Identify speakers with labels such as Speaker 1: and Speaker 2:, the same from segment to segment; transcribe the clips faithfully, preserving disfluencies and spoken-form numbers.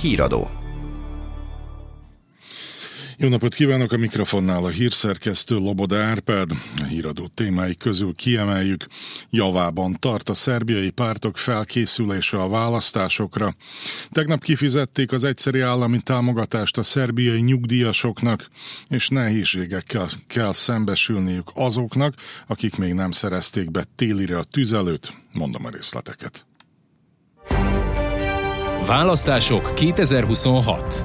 Speaker 1: Híradó.
Speaker 2: Jó napot kívánok, a mikrofonnál a hírszerkesztő Loboda Árpád. A híradó témái közül kiemeljük: javában tart a szerbiai pártok felkészülése a választásokra. Tegnap kifizették az egyszeri állami támogatást a szerbiai nyugdíjasoknak, és nehézségekkel kell szembesülniük azoknak, akik még nem szerezték be télire a tüzelőt. Mondom a részleteket.
Speaker 3: Választások kétezer-huszonhat.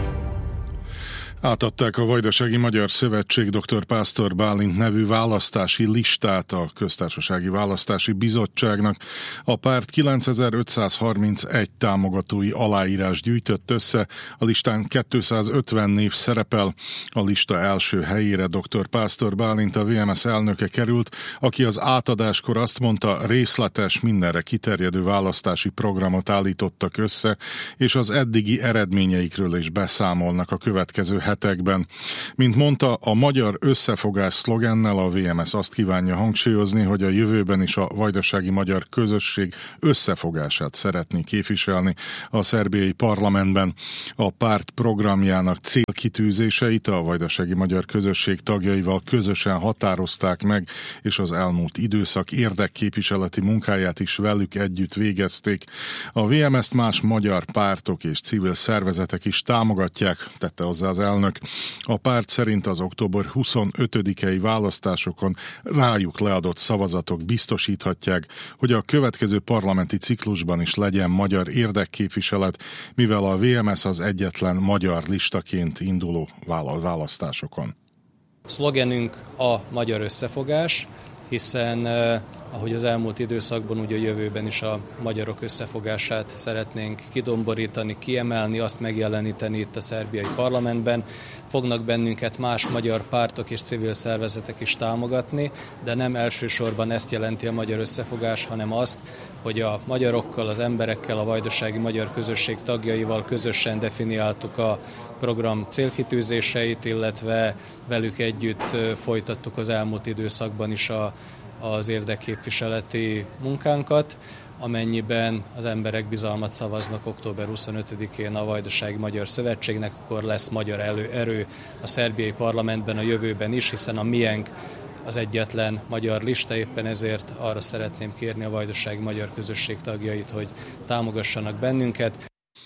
Speaker 2: Átadták a Vajdasági Magyar Szövetség dr. Pásztor Bálint nevű választási listát a Köztársasági Választási Bizottságnak. A párt kilencezer-ötszázharmincegy támogatói aláírás gyűjtött össze, a listán kétszázötven név szerepel. A lista első helyére dr. Pásztor Bálint, a vé em es elnöke került, aki az átadáskor azt mondta, részletes, mindenre kiterjedő választási programot állítottak össze, és az eddigi eredményeikről is beszámolnak a következő hetekben. Mint mondta, a magyar összefogás szlogennel a vé em es azt kívánja hangsúlyozni, hogy a jövőben is a vajdasági magyar közösség összefogását szeretné képviselni a szerbiai parlamentben. A párt programjának célkitűzéseit a vajdasági magyar közösség tagjaival közösen határozták meg, és az elmúlt időszak érdekképviseleti munkáját is velük együtt végezték. A vé em es-t más magyar pártok és civil szervezetek is támogatják, tette hozzá az elnök. A párt szerint az október huszonötödikei választásokon rájuk leadott szavazatok biztosíthatják, hogy a következő parlamenti ciklusban is legyen magyar érdekképviselet, mivel a vé em es az egyetlen magyar listaként induló választásokon.
Speaker 4: Szlogenünk a magyar összefogás, hiszen ahogy az elmúlt időszakban, úgy a jövőben is a magyarok összefogását szeretnénk kidomborítani, kiemelni, azt megjeleníteni itt a szerbiai parlamentben. Fognak bennünket más magyar pártok és civil szervezetek is támogatni, de nem elsősorban ezt jelenti a magyar összefogás, hanem azt, hogy a magyarokkal, az emberekkel, a vajdasági magyar közösség tagjaival közösen definiáltuk a program célkitűzéseit, illetve velük együtt folytattuk az elmúlt időszakban is a az érdekképviseleti munkánkat. Amennyiben az emberek bizalmat szavaznak október huszonötödikén a Vajdasági Magyar Szövetségnek, akkor lesz magyar elő, erő a szerbiai parlamentben a jövőben is, hiszen a miénk az egyetlen magyar lista, éppen ezért arra szeretném kérni a vajdasági magyar közösség tagjait, hogy támogassanak bennünket.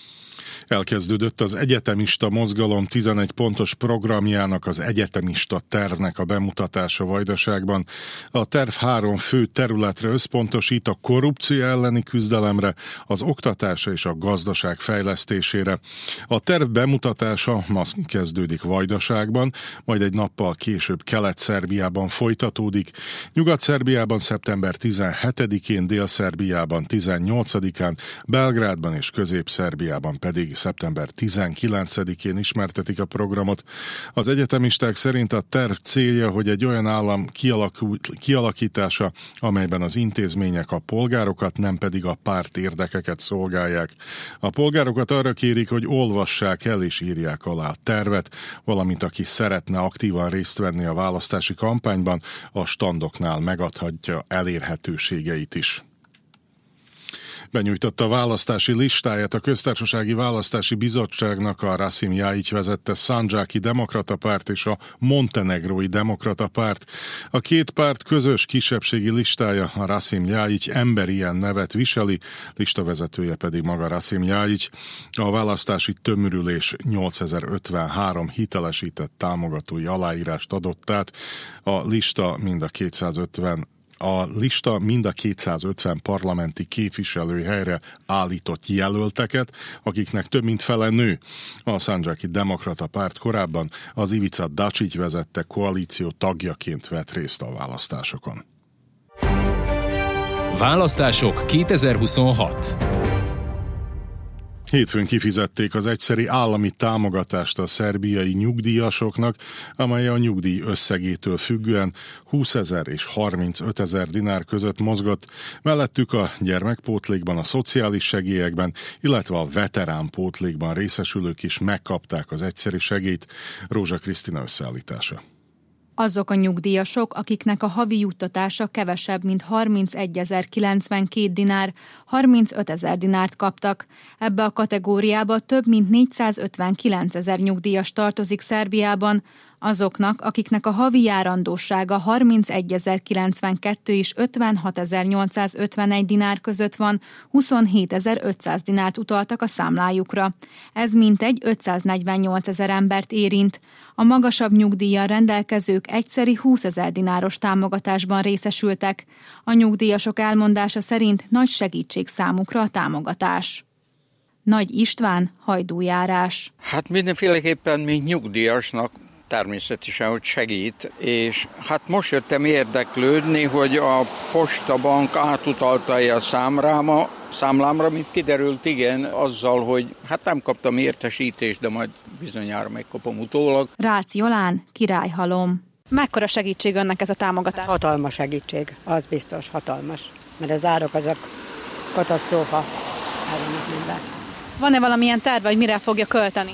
Speaker 2: Elkezdődött az egyetemista mozgalom tizenegy pontos programjának, az egyetemista tervnek a bemutatása Vajdaságban. A terv három fő területre összpontosít: a korrupció elleni küzdelemre, az oktatásra és a gazdaság fejlesztésére. A terv bemutatása ma kezdődik Vajdaságban, majd egy nappal később Kelet-Szerbiában folytatódik. Nyugat-Szerbiában szeptember tizenhetedikén, Dél-Szerbiában tizennyolcadikán, Belgrádban és Közép-Szerbiában pedig szeptember tizenkilencedikén ismertetik a programot. Az egyetemisták szerint a terv célja, hogy egy olyan állam kialakítása, amelyben az intézmények a polgárokat, nem pedig a párt érdekeket szolgálják. A polgárokat arra kérik, hogy olvassák el és írják alá a tervet, valamint aki szeretne aktívan részt venni a választási kampányban, a standoknál megadhatja elérhetőségeit is. Benyújtotta a választási listáját a Köztársasági Választási Bizottságnak a Rasim Ljajić vezette Szandzsáki Demokrata Párt és a Montenegrói Demokrata Párt. A két párt közös kisebbségi listája, a Rasim Ljajić emberien nevet viseli, listavezetője pedig maga Rasim Ljajić. A választási tömörülés nyolcezer-ötvenhárom hitelesített támogatói aláírást adott át. A lista mind a kétszázötven A lista mind a kétszázötven parlamenti képviselőhelyre állított jelölteket, akiknek több mint fele nő. A Szandzsáki Demokrata Párt korábban az Ivica Dačić vezette koalíció tagjaként vett részt a választásokon.
Speaker 3: Választások kétezer-huszonhat.
Speaker 2: Hétfőn kifizették az egyszeri állami támogatást a szerbiai nyugdíjasoknak, amely a nyugdíj összegétől függően húszezer és harmincötezer dinár között mozgott, mellettük a gyermekpótlékban, a szociális segélyekben, illetve a veteránpótlékban részesülők is megkapták az egyszeri segélyt. Rózsa Krisztina összeállítása.
Speaker 1: Azok a nyugdíjasok, akiknek a havi juttatása kevesebb, mint harmincegyezer-kilencvenkét dinár, harmincötezer dinárt kaptak. Ebbe a kategóriába több mint négyszázötvenkilencezer nyugdíjas tartozik Szerbiában. Azoknak, akiknek a havi járandósága harmincegyezer-kilencvenkettő és ötvenhatezer-nyolcszázötvenegy dinár között van, huszonhétezer-ötszáz dinárt utaltak a számlájukra. Ez mintegy ötszáznegyvennyolcezer embert érint. A magasabb nyugdíjjal rendelkezők egyszeri húszezer dináros támogatásban részesültek. A nyugdíjasok elmondása szerint nagy segítség számukra a támogatás. Nagy István, Hajdújárás.
Speaker 5: Hát mindenféleképpen, mint nyugdíjasnak természetesen, hogy segít, és hát most jöttem érdeklődni, hogy a postabank átutalta-e a számláma, számlámra, mint kiderült, igen, azzal, hogy hát nem kaptam értesítést, de majd bizonyára megkapom utólag. Rácz
Speaker 1: Jolán, Királyhalom. Mekkora segítség önnek ez a támogatás?
Speaker 6: Hatalmas segítség, az biztos, hatalmas. Mert az árak azok katasztrófa.
Speaker 1: Van-e valamilyen terve, hogy mire fogja költeni?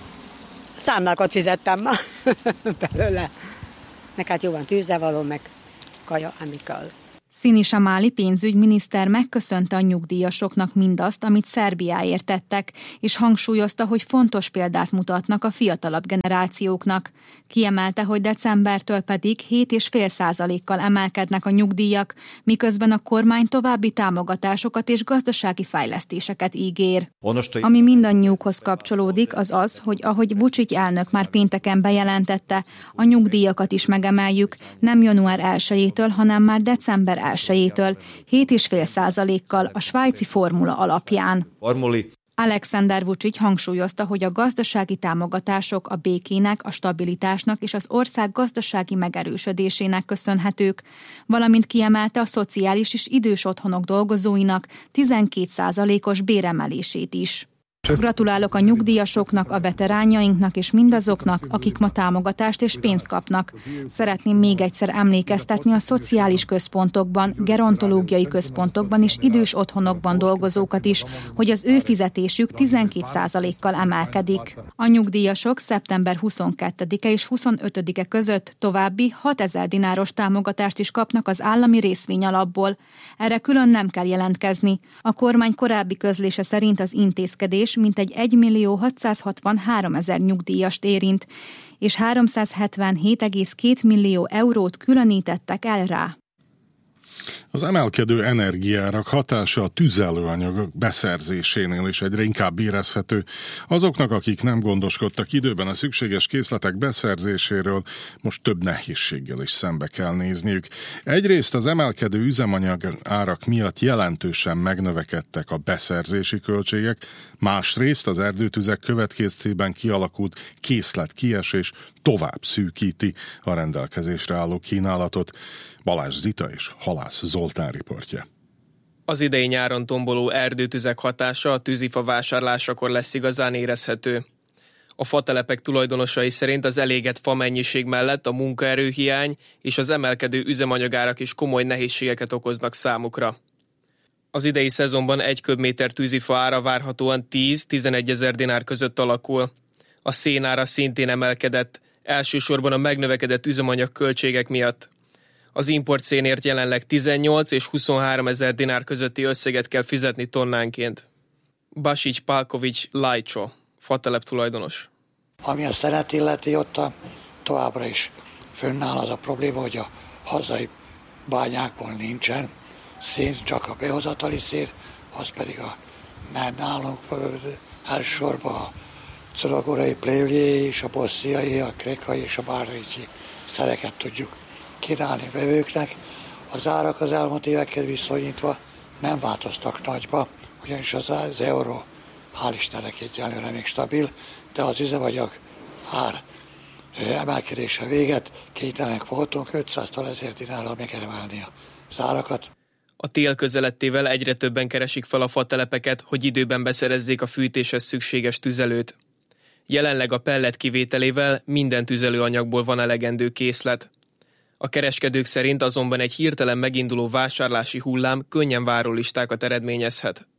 Speaker 6: Számlákat fizettem már belőle. Meg hát jó van, tűzzevaló, meg kaja, ami kell.
Speaker 1: Sinisa Mali pénzügyminiszter megköszönte a nyugdíjasoknak mindazt, amit Szerbiáért tettek, és hangsúlyozta, hogy fontos példát mutatnak a fiatalabb generációknak. Kiemelte, hogy decembertől pedig hét egész öt százalékkal emelkednek a nyugdíjak, miközben a kormány további támogatásokat és gazdasági fejlesztéseket ígér. Ami mindannyiukhoz kapcsolódik, az az, hogy ahogy Vučić elnök már pénteken bejelentette, a nyugdíjakat is megemeljük, nem január elsejétől, hanem már december elsejétől, hét egész öt százalékkal a svájci formula alapján. Formuli. Alexander Vučić hangsúlyozta, hogy a gazdasági támogatások a békének, a stabilitásnak és az ország gazdasági megerősödésének köszönhetők, valamint kiemelte a szociális és idős otthonok dolgozóinak tizenkét százalékos béremelését is. Gratulálok a nyugdíjasoknak, a veteránjainknak és mindazoknak, akik ma támogatást és pénzt kapnak. Szeretném még egyszer emlékeztetni a szociális központokban, gerontológiai központokban és idős otthonokban dolgozókat is, hogy az ő fizetésük tizenkét százalékkal emelkedik. A nyugdíjasok szeptember huszonkettedike és huszonötödike között további hatezer dináros támogatást is kapnak az állami részvényalapból. Erre külön nem kell jelentkezni. A kormány korábbi közlése szerint az intézkedés mintegy egymillió hatszázhatvanháromezer nyugdíjast érint, és háromszázhetvenhét egész két millió eurót különítettek el rá.
Speaker 2: Az emelkedő energiárak hatása a tüzelőanyagok beszerzésénél is egyre inkább érezhető. Azoknak, akik nem gondoskodtak időben a szükséges készletek beszerzéséről, most több nehézséggel is szembe kell nézniük. Egyrészt az emelkedő üzemanyag árak miatt jelentősen megnövekedtek a beszerzési költségek, másrészt az erdőtüzek következtében kialakult készletkiesés tovább szűkíti a rendelkezésre álló kínálatot. Balázs Zita és Halász Zoltán riportja.
Speaker 7: Az idei nyáron tomboló erdőtüzek hatása a tűzifa vásárlásakor lesz igazán érezhető. A fatelepek tulajdonosai szerint az elégett fa mennyiség mellett a munkaerőhiány és az emelkedő üzemanyagárak is komoly nehézségeket okoznak számukra. Az idei szezonban egy köbméter tűzifa ára várhatóan tíz-tizenegy ezer dinár között alakul. A szénára szintén emelkedett, elsősorban a megnövekedett üzemanyag költségek miatt. Az importszénért jelenleg tizennyolc és huszonhárom ezer dinár közötti összeget kell fizetni tonnánként. Basics Pálkovics Lajcsó, fatelep tulajdonos.
Speaker 8: Ami a szeret illeti, ott a, továbbra is fönnáll az a probléma, hogy a hazai bányákból nincsen szén, csak a behozatali szén, az pedig a nálunk elsősorban a coragorai, plévlié és a bossziai, a krekai és a bárricsi szereket tudjuk kínálni vevőknek. Az árak az elmúlt évekkel viszonyítva nem változtak nagyba, ugyanis az, az euró hál' Istennek egyelőre még stabil, de az üzemanyag ár emelkedése véget kénytelenek voltunk ötszáztól ezer dinárral megemelni az árakat.
Speaker 7: A tél közelettével egyre többen keresik fel a fatelepeket, hogy időben beszerezzék a fűtéshez szükséges tüzelőt. Jelenleg a pellet kivételével minden tüzelőanyagból van elegendő készlet. A kereskedők szerint azonban egy hirtelen meginduló vásárlási hullám könnyen várólistákat eredményezhet.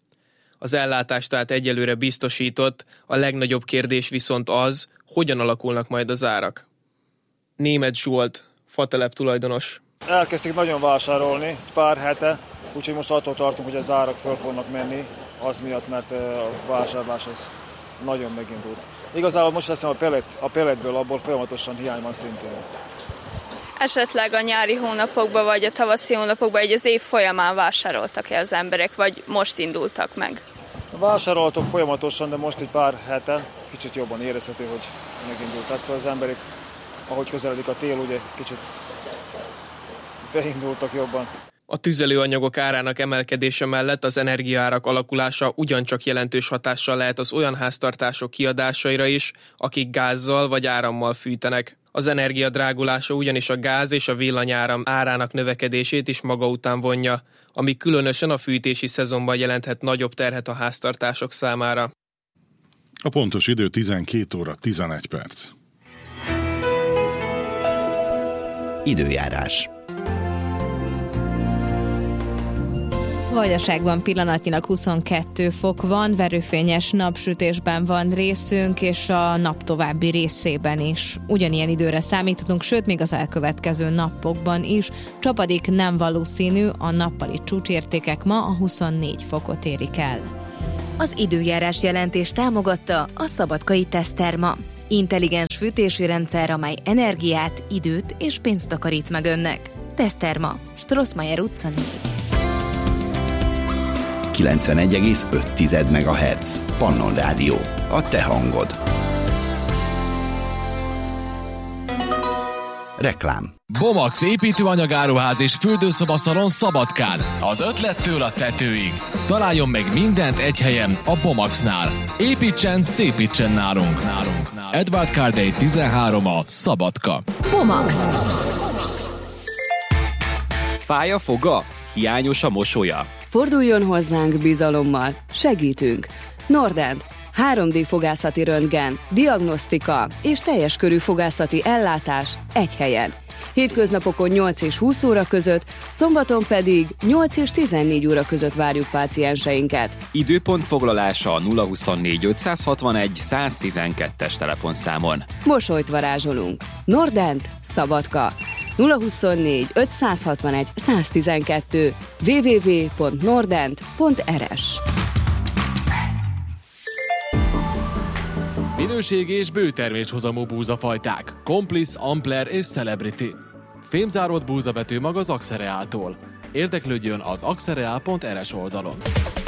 Speaker 7: Az ellátás tehát egyelőre biztosított, a legnagyobb kérdés viszont az, hogyan alakulnak majd az árak. Németh Zsolt, fatelep tulajdonos.
Speaker 9: Elkezdték nagyon vásárolni pár hete, úgyhogy most attól tartunk, hogy az árak föl fognak menni, az miatt, mert a vásárlás az nagyon megindult. Igazából most leszem a, pellet, a pelletből, abból folyamatosan hiány van szintén.
Speaker 10: Esetleg a nyári hónapokban vagy a tavaszi hónapokban egy az év folyamán vásároltak-e az emberek, vagy most indultak meg?
Speaker 9: Vásároltok folyamatosan, de most egy pár hete kicsit jobban érezhető, hogy megindult. Tehát az emberek, ahogy közeledik a tél, ugye kicsit beindultak jobban.
Speaker 7: A tüzelőanyagok árának emelkedése mellett az energiaárak alakulása ugyancsak jelentős hatással lehet az olyan háztartások kiadásaira is, akik gázzal vagy árammal fűtenek. Az energia drágulása ugyanis a gáz és a villanyáram árának növekedését is maga után vonja, ami különösen a fűtési szezonban jelenthet nagyobb terhet a háztartások számára.
Speaker 2: A pontos idő tizenkét óra tizenegy perc.
Speaker 11: Időjárás.
Speaker 1: Vajdaságban pillanatnyilag huszonkettő fok van, verőfényes napsütésben van részünk, és a nap további részében is. Ugyanilyen időre számíthatunk, sőt, még az elkövetkező napokban is. Csapadék nem valószínű, a nappali csúcsértékek ma a huszonnégy fokot érik el.
Speaker 12: Az időjárás jelentés támogatta a Szabadkai Teszterma. Intelligens fűtési rendszer, amely energiát, időt és pénzt takarít meg önnek. Teszterma, Strossmayer utca négy.
Speaker 11: kilencvenegy egész öt megahertz. Pannon Rádió. A te hangod. Reklám.
Speaker 3: Bomax építőanyagáruház és fürdőszobaszalon Szabadkán. Az ötlettől a tetőig. Találjon meg mindent egy helyen, a Bomaxnál. Építsen, szépítsen nálunk. nálunk. Edward Cardey tizenhárom a Szabadka.
Speaker 12: Bomax.
Speaker 13: Fáj a foga? Hiányos a mosolya?
Speaker 14: Forduljon hozzánk bizalommal, segítünk. Nordent, három dé fogászati röntgen, diagnosztika és teljes körű fogászati ellátás egy helyen. Hétköznapokon nyolc és húsz óra között, szombaton pedig nyolc és tizennégy óra között várjuk pácienseinket.
Speaker 13: Időpont foglalása a nulla huszonnégy ötszázhatvanegy száztizenkettes telefonszámon.
Speaker 14: Mosolyt varázsolunk. Nordent, Szabadka. nulla huszonnégy ötszázhatvanegy száztizenkettő double-u double-u double-u pont nordent pont r s.
Speaker 3: Minőség és bőterméshozamú búzafajták. Complice, Ampler és Celebrity. Fémzáródott búzabető mag az Axereáltól. Érdeklődjön az axereál pont r s oldalon.